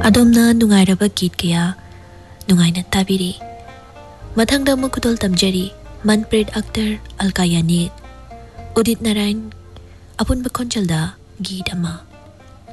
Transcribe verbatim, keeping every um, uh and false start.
ꯑꯗꯣꯝꯅ ꯅꯨꯡꯉꯥꯏꯔꯕ ꯒीत ꯀꯌꯥ ꯅꯨꯡꯉꯥꯏꯅ ꯇꯥꯕꯤꯔꯤ ꯃꯊꯪꯗ ꯑꯃꯨꯛ ꯈꯨꯗꯣꯜ ꯇꯝꯖꯔꯤ ꯃꯟꯄ꯭ꯔꯤꯠ ꯑख्ꯇꯔ ꯑꯜꯀꯥ ꯌꯥꯅꯤꯛ ꯎꯗꯤꯠ ꯅꯥꯔꯥꯌꯟ ꯑꯄꯨꯟꯕ ꯈꯣꯟꯖꯦꯜꯗ ꯒीत ꯑꯃ